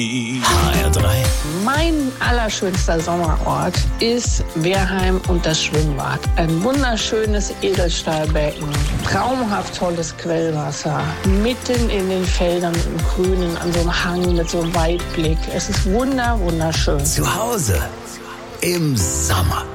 HR3. Mein allerschönster Sommerort ist Wehrheim und das Schwimmbad. Ein wunderschönes Edelstahlbecken, traumhaft tolles Quellwasser, mitten in den Feldern im Grünen, an so einem Hang mit so einem Weitblick. Es ist wunderschön. Zu Hause im Sommer.